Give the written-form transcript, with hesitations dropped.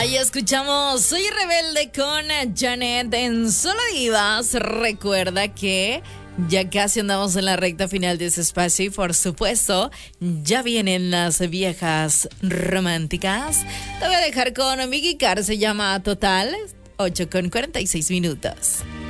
Ahí escuchamos Soy Rebelde con Janet en Solo Divas. Recuerda que ya casi andamos en la recta final de ese espacio y por supuesto ya vienen las viejas románticas. Te voy a dejar con Miki Car, se llama Total, 8:46 minutos.